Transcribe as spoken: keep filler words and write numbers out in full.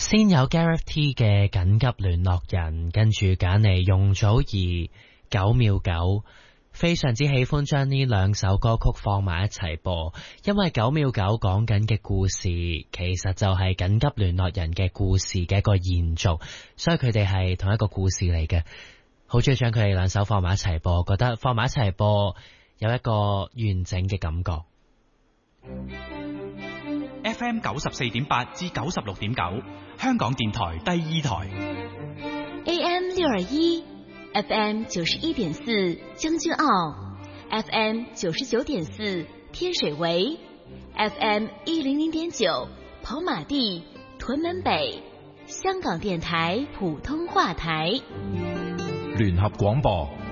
先有 Gareth T 嘅緊急聯絡人，跟住揀嚟容祖兒九秒九，非常之喜歡將呢兩首歌曲放埋一齊播，因為九秒九講緊嘅故事其實就係緊急聯絡人嘅故事嘅一個延續，所以佢哋係同一個故事嚟嘅。好中意將佢哋兩首放埋一齊播，覺得放埋一齊播有一個完整嘅感覺。 F M 九十四點八至九十六點九，香港電台第二台。 A M 六二一，F M 九十一點四將軍澳 ，F M 九十九點四天水圍 ，F M 一零零點九跑馬地屯門北，香港電台普通話台。 聯合廣播。